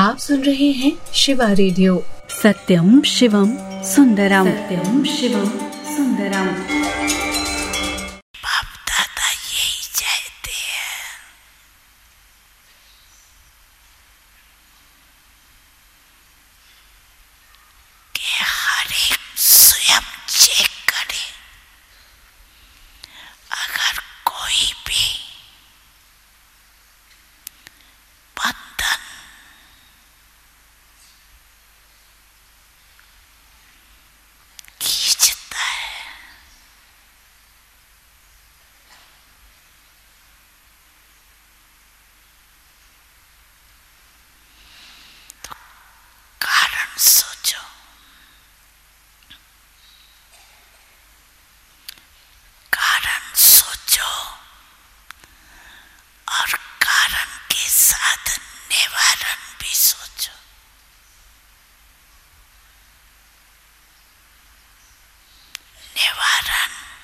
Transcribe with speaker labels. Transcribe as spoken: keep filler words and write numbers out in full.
Speaker 1: आप सुन रहे हैं शिवा रेडियो।
Speaker 2: सत्यम शिवम सुंदरम, सत्यम शिवम सुंदरम।
Speaker 3: बाप दादा यही चाहते हैं कि हर एक स्वयं चेक करे। अगर कोई भी बंधन खींचता है तो कारण सोचो, कारण सोचो और कारण के साधन